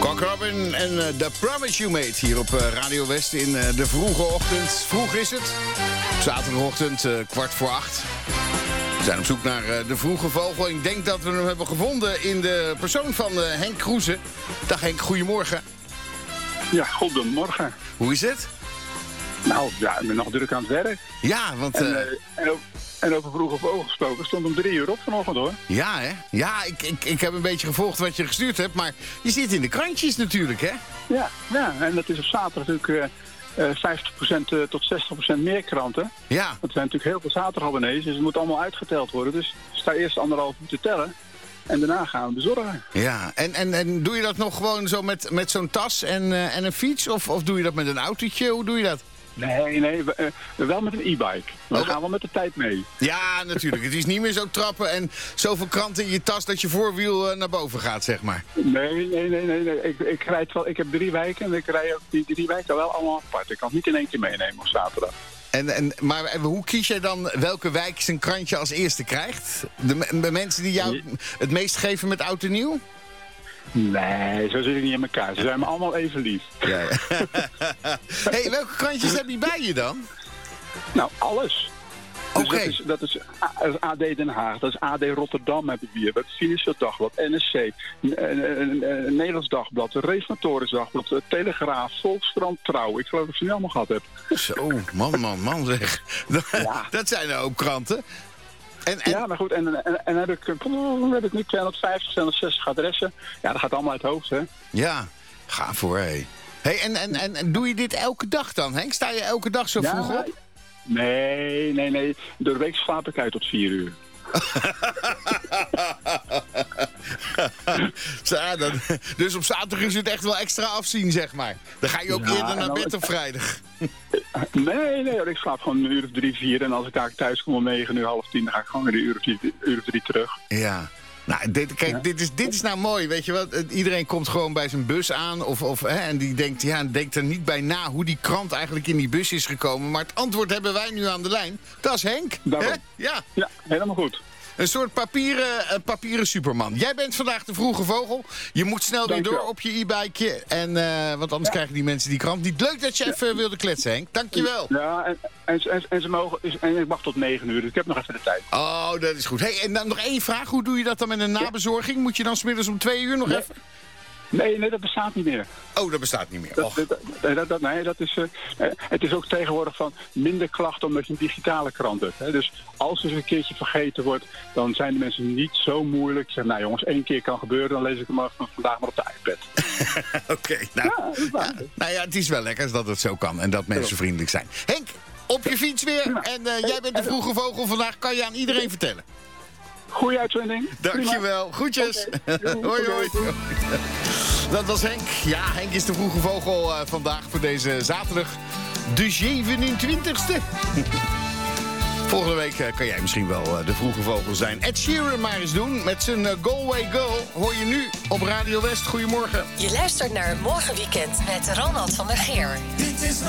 Cock Robin en The Promise You Made hier op Radio West in de vroege ochtend. Vroeg is het. Op zaterdagochtend 7:15. We zijn op zoek naar de vroege vogel. Ik denk dat we hem hebben gevonden in de persoon van Henk Kroeze. Dag Henk, goedemorgen. Ja, goedemorgen. Hoe is het? Nou, ja, ik ben nog druk aan het werk. Ja, want... En over vroege vogel gesproken, stond om 3 uur op vanochtend, hoor. Ja, hè? Ja, ik heb een beetje gevolgd wat je gestuurd hebt, maar je zit in de krantjes natuurlijk, hè? Ja, en dat is op zaterdag natuurlijk 50% tot 60% meer kranten. Ja. Dat zijn natuurlijk heel veel zaterdagabonnees, dus het moet allemaal uitgeteld worden. Dus sta eerst 1,5 uur te tellen en daarna gaan we bezorgen. Ja, en doe je dat nog gewoon zo met zo'n tas en een fiets? Of doe je dat met een autootje? Hoe doe je dat? Nee, wel met een e-bike. We gaan wel met de tijd mee. Ja, natuurlijk. Het is niet meer zo trappen en zoveel kranten in je tas dat je voorwiel naar boven gaat, zeg maar. Nee. Ik rijd wel. Ik heb 3 wijken en ik rij ook die 3 wijken wel allemaal apart. Ik kan het niet in één keer meenemen op zaterdag. Maar hoe kies jij dan welke wijk zijn krantje als eerste krijgt? De mensen die jou het meest geven met oud en nieuw? Nee, zo zit ik niet in elkaar. Ze zijn me allemaal even lief. Ja. Hey, welke krantjes heb je bij je dan? Nou, alles. Oké. Dus dat is AD Den Haag, dat is AD Rotterdam heb ik hier. Dat is Financieel Dagblad, NSC, Nederlands Dagblad, Reformatorisch Dagblad, Telegraaf, Volkskrant, Trouw. Ik geloof dat ik ze niet allemaal gehad heb. Zo, man zeg. Ja. Dat zijn een hoop kranten. Ja, maar goed, en heb ik nu 250, 260 adressen. Ja, dat gaat allemaal uit het hoofd, hè? Ja, ga voor, hé. Hey, en doe je dit elke dag dan, Henk? Sta je elke dag zo vroeg op? Nee. Door de week slaap ik uit tot 4 uur. Dus op zaterdag is het echt wel extra afzien, zeg maar. Dan ga je ook eerder naar bed op vrijdag. Nee, ik slaap gewoon een uur of 3, 4. En als ik daar thuis kom om 9 uur, half 10, dan ga ik gewoon weer een uur of 3 terug. Ja. Nou, dit is nou mooi, weet je wat? Iedereen komt gewoon bij zijn bus aan en die denkt er niet bij na hoe die krant eigenlijk in die bus is gekomen. Maar het antwoord hebben wij nu aan de lijn. Dat is Henk. Hè? Ja, helemaal goed. Een soort papieren superman. Jij bent vandaag de vroege vogel. Je moet snel weer door op je e-bikeje. Want anders krijgen die mensen die krant niet. Leuk dat je even wilde kletsen, Henk. Dankjewel. Ja, en ze mogen... En ik wacht tot 9 uur, dus ik heb nog even de tijd. Oh, dat is goed. Hey, en dan nog één vraag. Hoe doe je dat dan met een nabezorging? Moet je dan 's middags om 2 uur nog even? Nee, dat bestaat niet meer. Oh, dat bestaat niet meer. Het is ook tegenwoordig van minder klachten omdat je een digitale krant hebt. Hè. Dus als er een keertje vergeten wordt, dan zijn de mensen niet zo moeilijk. Zeg, nou jongens, 1 keer kan gebeuren, dan lees ik hem vandaag maar op de iPad. Oké, het is wel lekker dat het zo kan en dat mensen vriendelijk zijn. Henk, op je fiets weer en jij bent de vroege vogel vandaag, kan je aan iedereen vertellen. Goeie uitzending. Dankjewel. Groetjes. Okay. Hoi. Dat was Henk. Ja, Henk is de vroege vogel vandaag voor deze zaterdag. De 27e. Volgende week kan jij misschien wel de vroege vogel zijn. Ed Sheeran maar eens doen met zijn Galway Girl. Hoor je nu op Radio West. Goedemorgen. Je luistert naar Morgenweekend met Ronald van der Geer.